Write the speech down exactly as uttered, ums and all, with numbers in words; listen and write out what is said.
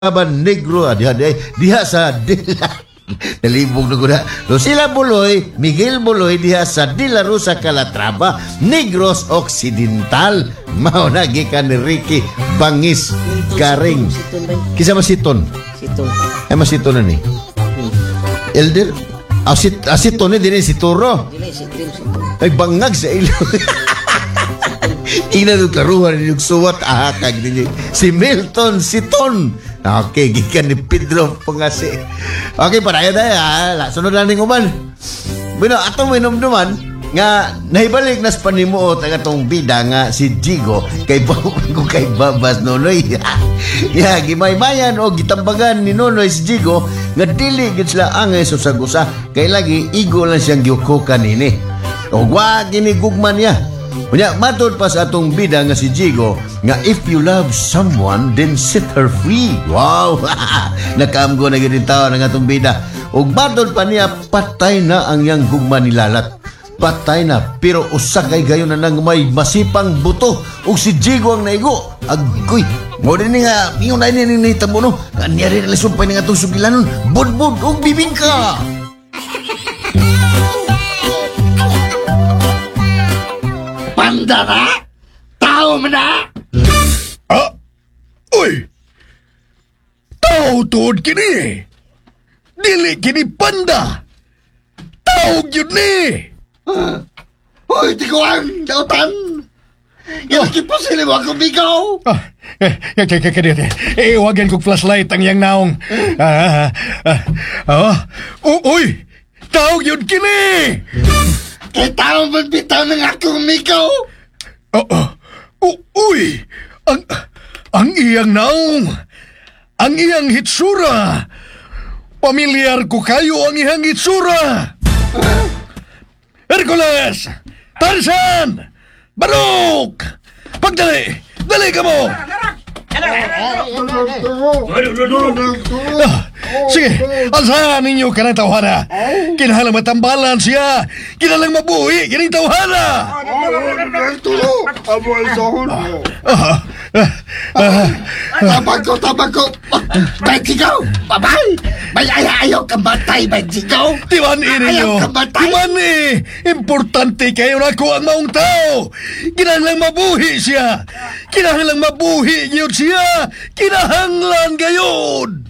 Laban Negro ah, diha, diha, diha sa Dila. Nalibog na ko na. Lucila Buloy, Miguel Buloy diha sa Dila Rosa, Calatrava, Negros Occidental. Mao na gikan ni Ricky Bangis Garing. Kisa masiton? Siton. Ay masiton na ni. Elder? Asit asiton ni dinhi si Turo. Dili si Tim siton. Ay bangag sa ilo. Ina do karuhan ni suwat ahakag ninyo. Si Milton Siton. Okay, gikan ni Pedro Pangasi. Okay, parayo tayo ha. Sunod lang ning uman. Bueno, ato mo inom-duman nga nahibalik nas panimuot ang atong bida nga si Jigo kay ko kay Babas Nonoy. Ya, gimay-mayan o gitambagan ni Nonoy si Jigo nga dili gid sila angay susag-usa kay lagi igo lang siyang giukukan nini. O wa ginigugman niya. Kunya, matod pa sa atong bida nga si Jigo nga if you love someone, then set her free. Wow! Nakaamgo na ganit tao ng atong bida. O matod pa niya, patay na ang yang gugma ni Lalat. Patay na, pero usakay gayon na nang may masipang buto. O si Jigo ang naigo. Agoy! Mo din nga, yung na ini ni tamo no. Kanyari na lisod pa nga itong sugilanon. Budbud o bibingka! Panda na? Tao mo na? Ah? Uy! Tao tuod kini! Dili kini panda! Tao yun ni! Uh, Uy, tikuan! Dautan! Yung kipo sila mo akong bigaw! Ah, eh, eh, eh, eh, eh, eh, iwagan kong flashlight ang yang naong. Ah, ah, ah, u- uy! Tao yun kini! Kay tao mo bitaw ng akong bigaw! Oh, oh, oh, uy! Ang, ang iyang naong! Ang iyang hitsura! Pamilyar ko kayo ang iyang hitsura! Hercules! Tarzan! Barok! Pagdali! Dali ka mo! Ah, sige, alsahan ninyo ka ng tawhana. Kinahalang matambalan siya. Kinahalang mabuhi, kining tawhana. Ah, ah, ah, Tabag ko, tabag ko! Bay sigaw! Babay! May ayaw kang batay, bay sigaw! Tiwan ninyo. Ayaw kang batay! Tiwan eh. Importante kayo na ko ang maong tao. Kinahalang mabuhi siya. Kinahalang mabuhi niyo siya. Kinahanglan gayon.